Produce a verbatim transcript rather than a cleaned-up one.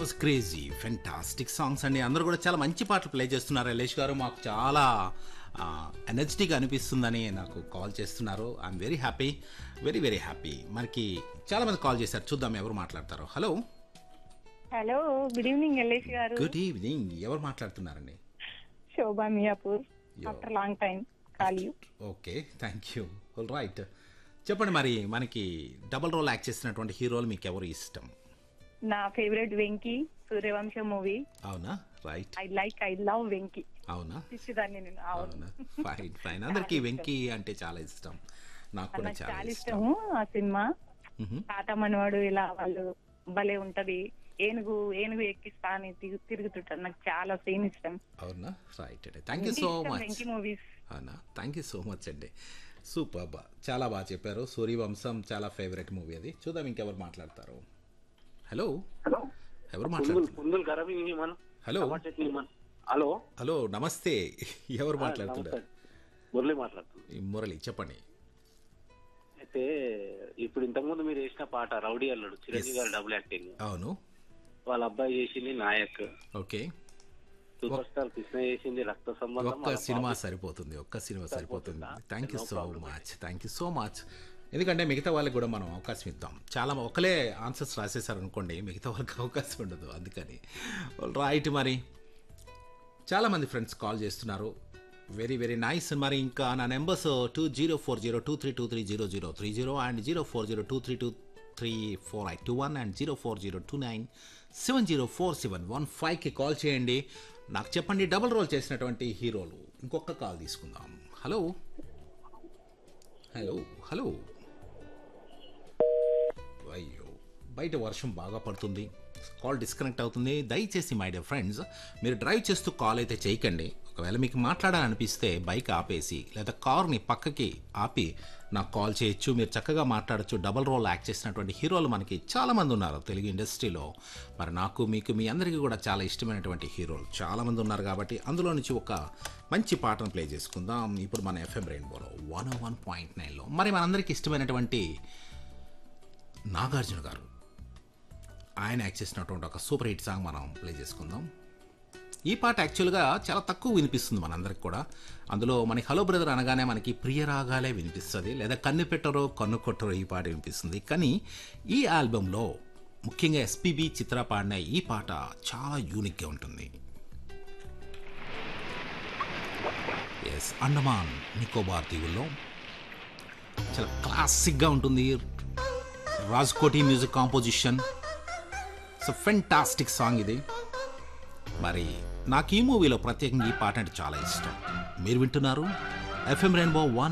Was crazy fantastic songs అండి. అందరూ కూడా చాలా మంచి పాటలు ప్లే చేస్తున్నారు. యలేష్ గారు మాకు చాలా ఎనర్జెటిక్గా అనిపిస్తుందని నాకు కాల్ చేస్తున్నారు. I'm very happy, very very happy. మనకి చాలా మంది కాల్ చేశారు, చూద్దాం ఎవరు మాట్లాడతారో. Hello hello, good evening Yalesh గారు. గుడ్ ఈవినింగ్, ఎవరు మాట్లాడుతున్నారండి? శోభా Miyapur. Yo. After long time call you. Okay, thank you. All right, చెప్పండి మరి మనకి డబుల్ రోల్ యాక్ట్ చేసినటువంటి హీరోలు మీకు ఎవరు ఇష్టం? నా ఫేవరెట్ వెంకీ, సూర్యవంశ మూవీ. అవునా? Right. I like I love Venky. అవునా? పిచ్చిదాన్ని నేను. అవునా? Fine fine. అందరికి వెంకీ అంటే చాలా ఇష్టం, నాకు కూడా నాకు చాలా చాలా ఇష్టం. ఇష్టము ఆ సినిమా. మ్హూ. తాత మనవాడు ఇలా వాళ్ళు భలే ఉంటది. ఏనుగు ఏనుగు ఎక్కిస్తా అని తిరుగు- తిరుగుతుంటారు. నాకు చాలా సీన్ ఇష్టం. అవునా? రైట్ అండి, thank you so much. Venky movies. అవునా? థ్యాంక్ యూ సో మచ్ అండి. సూపర్ బా, చాలా బాగా చెప్పారు. సూర్యవంశం చాలా ఫేవరెట్ మూవీ అది. చూద్దాం ఇంకెవరు మాట్లాడతారు. హలో ఎవరు మాట్లాడుతున్నారు? కుందులు ఖరాబీ మనం హలో టమాటా చట్నీ మనం. హలో హలో నమస్తే, ఎవరు మాట్లాడుతున్నారు? మురళి మాట్లాడుతున్నాను. ఈ మురళి, చెప్పండి. అయితే ఇప్పుడు ఇంతకుముందు మీరు వేసిన పాట రౌడీ అల్లుడు చిరంజీవి గారు డబుల్ యాక్టింగ్, అవును. వాళ్ళ అబ్బాయి చేసింది Naik, okay, super star Krishna చేసింది రక్త సంబంధం. ఒక్క వాళ్ళ సినిమా బాబు- సరిపోతుంది, ఒక్క సినిమా సరిపోతుంది. సరిపోతుందా? Thank you No so problem. Much, thank you so much. ఎందుకంటే మిగతా వాళ్ళకి కూడా మనం అవకాశం ఇద్దాం. చాలా ఒకలే ఆన్సర్స్ రాసేసారు అనుకోండి, మిగతా వాళ్ళకి అవకాశం ఉండదు, అందుకని. రైట్, మరి చాలామంది ఫ్రెండ్స్ కాల్ చేస్తున్నారు. Very very nice. మరి ఇంకా నా numbers two zero four zero two three two three zero zero three zero and zero four zero two three two three four eight two one and zero four zero two nine seven zero four seven one ఫైవ్కి call చేయండి. నాకు చెప్పండి double role చేసినటువంటి హీరోలు. ఇంకొక call తీసుకుందాం. Hello hello hello అయ్యో, బయట వర్షం బాగా పడుతుంది, కాల్ డిస్కనెక్ట్ అవుతుంది. దయచేసి మై డియర్ ఫ్రెండ్స్, మీరు డ్రైవ్ చేస్తూ కాల్ అయితే చేయకండి. ఒకవేళ మీకు మాట్లాడాలనిపిస్తే బైక్ ఆపేసి లేదా కార్ని పక్కకి ఆపి నాకు కాల్ చేయొచ్చు. మీరు చక్కగా మాట్లాడచ్చు. డబుల్ రోల్ యాక్ట్ చేసినటువంటి హీరోలు మనకి చాలామంది ఉన్నారు తెలుగు ఇండస్ట్రీలో. మరి నాకు మీకు మీ అందరికీ కూడా చాలా ఇష్టమైనటువంటి హీరోలు చాలామంది ఉన్నారు కాబట్టి అందులో నుంచి ఒక మంచి పాటను ప్లే చేసుకుందాం ఇప్పుడు మన ఎఫ్ఎం రెయిన్బోలో వన్ వన్ పాయింట్ నైన్లో. మరి మనందరికీ ఇష్టమైనటువంటి నాగార్జున గారు, ఆయన యాక్ట్ చేసినటువంటి ఒక సూపర్ హిట్ సాంగ్ మనం ప్లే చేసుకుందాం. ఈ పాట యాక్చువల్గా చాలా తక్కువ వినిపిస్తుంది మనందరికి కూడా. అందులో మనకి హలో బ్రదర్ అనగానే మనకి ప్రియరాగాలే వినిపిస్తుంది, లేదా కన్ను పెట్టరో కన్ను కొట్టరో ఈ పాట వినిపిస్తుంది. కానీ ఈ ఆల్బంలో ముఖ్యంగా ఎస్పీబీ చిత్ర పాడిన ఈ పాట చాలా యూనిక్గా ఉంటుంది. ఎస్, అండమాన్ నికోబార్ దీవుల్లో చాలా క్లాసిక్గా ఉంటుంది. Raj-Koti music composition. So fantastic song ఇది. మరి నాకు ఈ మూవీలో ప్రత్యేకంగా ఈ పాట అంటే చాలా ఇష్టం. మీరు వింటున్నారు ఎఫ్ఎం రెయిన్బో వన్